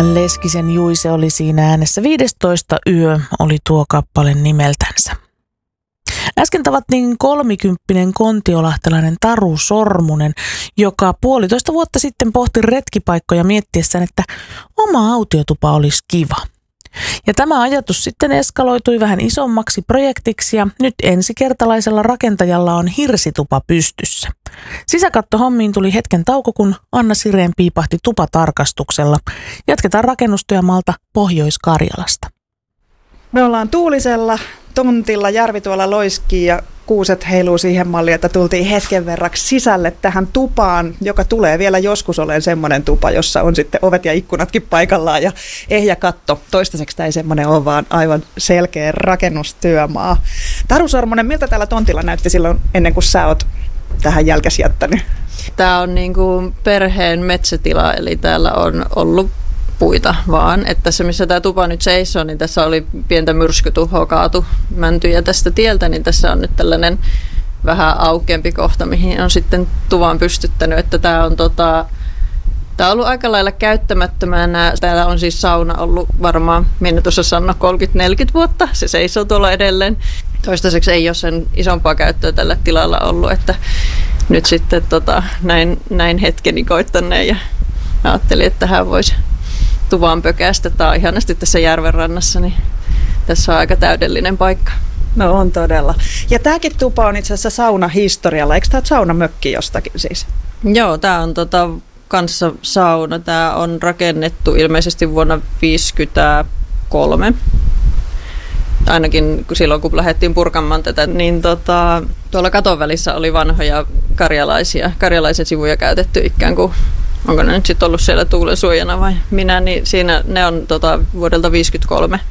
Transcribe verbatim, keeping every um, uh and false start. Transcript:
Leskisen Juise oli siinä äänessä. viidestoista yö oli tuo kappale nimeltänsä. Äsken tavattiin kolmikymppinen kontiolahtelainen Taru Sormunen, joka puolitoista vuotta sitten pohti retkipaikkoja miettiessään, että oma autiotupa olisi kiva. Ja tämä ajatus sitten eskaloitui vähän isommaksi projektiksi ja nyt ensikertalaisella rakentajalla on hirsitupa pystyssä. Sisäkattohommiin tuli hetken tauko, kun Anna Sireen piipahti tupatarkastuksella. Jatketaan rakennustyömaalta Pohjois-Karjalasta. Me ollaan tuulisella tontilla, järvi tuolla loiskii ja kuuset heiluu siihen malliin, että tultiin hetken verraksi sisälle tähän tupaan, joka tulee vielä joskus olemaan semmoinen tupa, jossa on sitten ovet ja ikkunatkin paikallaan ja ehjä katto. Toistaiseksi tämä ei semmoinen ole, vaan aivan selkeä rakennustyömaa. Taru Sormunen, miltä täällä tontilla näytti silloin ennen kuin sä oot tähän jälkesi jättänyt? Tämä on niin kuin perheen metsätila, eli täällä on ollut puita vaan, että se missä tämä tupa nyt seisoo, niin tässä oli pientä myrskytuhoa kaatu mäntyjä tästä tieltä, niin tässä on nyt tällainen vähän aukeampi kohta, mihin on sitten tuvan pystyttänyt, että tämä on tota, tämä on ollut aika lailla käyttämättömänä. Täällä on siis sauna ollut varmaan, minä tuossa sanoa kolmekymmentä neljäkymmentä vuotta, se seisoo tuolla edelleen. Toistaiseksi ei ole sen isompaa käyttöä tällä tilalla ollut, että nyt sitten tota, näin, näin hetkeni koittaneen ja ajattelin, että tähän voisi tuvan pökästä. Tämä on ihanasti tässä järven rannassa, niin tässä on aika täydellinen paikka. No on todella. Ja tämäkin tupa on itse asiassa saunahistorialla. Eikö tämä ole saunamökki jostakin siis? Joo, tämä on tota, kanssa sauna. Tämä on rakennettu ilmeisesti vuonna viisikymmentäkolme. Ainakin silloin, kun lähdettiin purkamaan tätä, niin tota, tuolla katon välissä oli vanhoja karjalaisia, karjalaisen sivuja käytetty ikään kuin. Onko ne nyt sitten ollut siellä tuulen suojana vai minä, niin siinä ne on tota, vuodelta viisikymmentäkolme.